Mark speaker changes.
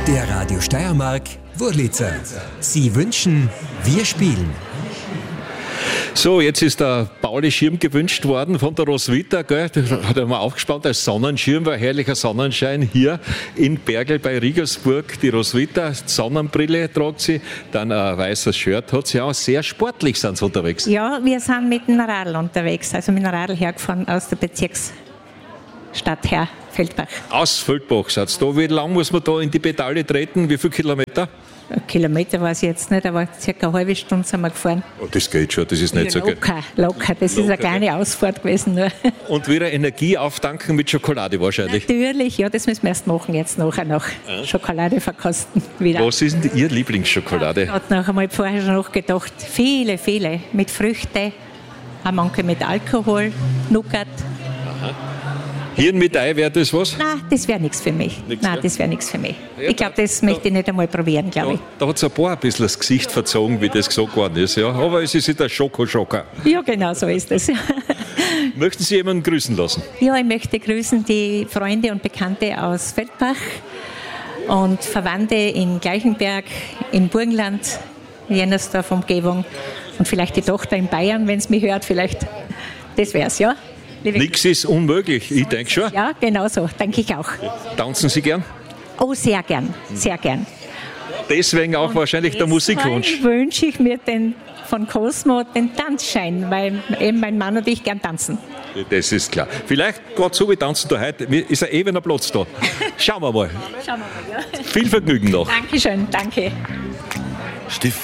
Speaker 1: Der Radio Steiermark Wurlitzer. Sie wünschen, wir spielen.
Speaker 2: So, jetzt ist der Pauli-Schirm gewünscht worden von der Roswitha, gell? Da hat er mal aufgespannt als Sonnenschirm, war herrlicher Sonnenschein hier in Bergl bei Rigelsburg. Die Roswitha, Sonnenbrille tragt sie, dann ein weißes Shirt hat sie auch. Sehr sportlich sind sie unterwegs.
Speaker 3: Ja, wir sind mit dem Radl unterwegs, also mit dem Radl hergefahren aus der Bezirksstadt her, Feldbach.
Speaker 2: Aus Feldbach seid ihr da. Wie lang muss man da in die Pedale treten? Wie viele Kilometer?
Speaker 3: Kilometer weiß ich jetzt nicht, aber circa eine halbe Stunde sind wir gefahren.
Speaker 2: Oh, das geht schon, das ist nicht so gut.
Speaker 3: Locker. Das ist eine kleine Ausfahrt gewesen. Nur.
Speaker 2: Und wieder Energie auftanken mit Schokolade wahrscheinlich.
Speaker 3: Natürlich, ja, das müssen wir erst machen, jetzt nachher noch Schokolade verkosten wieder.
Speaker 2: Was ist denn Ihr Lieblingsschokolade?
Speaker 3: Ich habe noch einmal vorher schon nachgedacht, viele, mit Früchten, auch manche mit Alkohol, Nougat.
Speaker 2: Hirn mit Ei, wäre das was?
Speaker 3: Nein, das wäre nichts für mich. Ich glaube, das möchte ich nicht einmal probieren, glaube ich.
Speaker 2: Da hat es ein paar ein bisschen das Gesicht verzogen, wie das gesagt worden ist. Ja. Aber es ist der Schokoschocker.
Speaker 3: Ja, genau so ist es.
Speaker 2: Möchten Sie jemanden grüßen lassen?
Speaker 3: Ja, ich möchte grüßen die Freunde und Bekannte aus Feldbach und Verwandte in Gleichenberg, im Burgenland, Jennersdorf, Umgebung und vielleicht die Tochter in Bayern, wenn es mich hört, vielleicht. Das wär's, ja.
Speaker 2: Nichts ist unmöglich, ich denke schon.
Speaker 3: Ja, genau so, denke ich auch.
Speaker 2: Tanzen Sie gern?
Speaker 3: Oh, sehr gern, sehr gern.
Speaker 2: Deswegen auch wahrscheinlich der Musikwunsch.
Speaker 3: Wünsche ich mir von Cosmo den Tanzschein, weil eben mein Mann und ich gern tanzen.
Speaker 2: Das ist klar. Vielleicht gerade so wie tanzen da heute, ist ein ebener Platz da. Schauen wir mal.
Speaker 3: Ja.
Speaker 2: Viel Vergnügen noch.
Speaker 3: Dankeschön, danke.